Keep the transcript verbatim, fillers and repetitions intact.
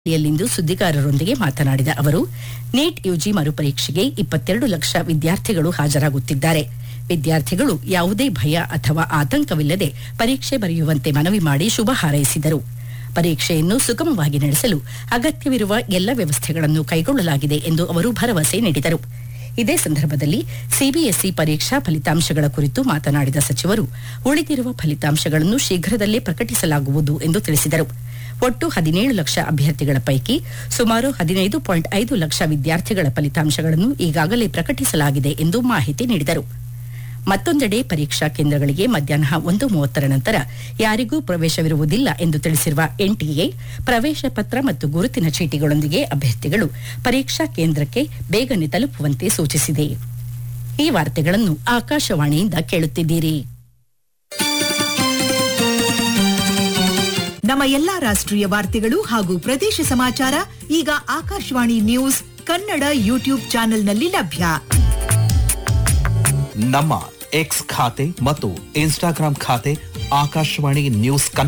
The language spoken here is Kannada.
ಯಲ್ಲಿಂದು ಸುದ್ದಿಗಾರರೊಂದಿಗೆ ಮಾತನಾಡಿದ ಅವರು ನೀಟ್ ಯುಜಿ ಮರುಪರೀಕ್ಷೆಗೆ ಇಪ್ಪತ್ತೆರಡು ಲಕ್ಷ ವಿದ್ಯಾರ್ಥಿಗಳು ಹಾಜರಾಗುತ್ತಿದ್ದಾರೆ. ವಿದ್ಯಾರ್ಥಿಗಳು ಯಾವುದೇ ಭಯ ಅಥವಾ ಆತಂಕವಿಲ್ಲದೆ ಪರೀಕ್ಷೆ ಬರೆಯುವಂತೆ ಮನವಿ ಮಾಡಿ ಶುಭ ಹಾರೈಸಿದರು. ಪರೀಕ್ಷೆಯನ್ನು ಸುಗಮವಾಗಿ ನಡೆಸಲು ಅಗತ್ಯವಿರುವ ಎಲ್ಲ ವ್ಯವಸ್ಥೆಗಳನ್ನು ಕೈಗೊಳ್ಳಲಾಗಿದೆ ಎಂದು ಅವರು ಭರವಸೆ ನೀಡಿದರು. ಇದೇ ಸಂದರ್ಭದಲ್ಲಿ ಸಿಬಿಎಸ್ಇ ಪರೀಕ್ಷಾ ಫಲಿತಾಂಶಗಳ ಕುರಿತು ಮಾತನಾಡಿದ ಸಚಿವರು ಉಳಿದಿರುವ ಫಲಿತಾಂಶಗಳನ್ನು ಶೀಘ್ರದಲ್ಲೇ ಪ್ರಕಟಿಸಲಾಗುವುದು ಎಂದು ತಿಳಿಸಿದರು. ಒಟ್ಟು ಹದಿನೇಳು ಲಕ್ಷ ಅಭ್ಯರ್ಥಿಗಳ ಪೈಕಿ ಸುಮಾರು ಹದಿನೈದು ಪಾಯಿಂಟ್ ಐದು ಲಕ್ಷ ವಿದ್ಯಾರ್ಥಿಗಳ ಫಲಿತಾಂಶಗಳನ್ನು ಈಗಾಗಲೇ ಪ್ರಕಟಿಸಲಾಗಿದೆ ಎಂದು ಮಾಹಿತಿ ನೀಡಿದರು. ಮತ್ತೊಂದೆಡೆ ಪರೀಕ್ಷಾ ಕೇಂದ್ರಗಳಿಗೆ ಮಧ್ಯಾಹ್ನ ಒಂದು ಮೂವತ್ತರ ನಂತರ ಯಾರಿಗೂ ಪ್ರವೇಶವಿರುವುದಿಲ್ಲ ಎಂದು ತಿಳಿಸಿರುವ ಎನ್ಟಿಎ ಪ್ರವೇಶ ಪತ್ರ ಮತ್ತು ಗುರುತಿನ ಚೀಟಿಗಳೊಂದಿಗೆ ಅಭ್ಯರ್ಥಿಗಳು ಪರೀಕ್ಷಾ ಕೇಂದ್ರಕ್ಕೆ ಬೇಗನೆ ತಲುಪುವಂತೆ ಸೂಚಿಸಿದೆ. ಈ ವಾರ್ತೆಗಳನ್ನು ಆಕಾಶವಾಣಿಯಿಂದ ಕೇಳುತ್ತಿದ್ದೀರಿ. ನಮ್ಮ ಎಲ್ಲಾ ರಾಷ್ಟ್ರೀಯ ವಾರ್ತೆಗಳು ಹಾಗೂ ಪ್ರದೇಶ ಸಮಾಚಾರ ಈಗ ಆಕಾಶವಾಣಿ ನ್ಯೂಸ್ ಕನ್ನಡ ಯೂಟ್ಯೂಬ್ ಚಾನೆಲ್ನಲ್ಲಿ ಲಭ್ಯ. ನಮ್ಮ ಎಕ್ಸ್ ಖಾತೆ ಮತ್ತು ಇನ್ಸ್ಟಾಗ್ರಾಂ ಖಾತೆ ಆಕಾಶವಾಣಿ ನ್ಯೂಸ್ ಕನ್ನಡ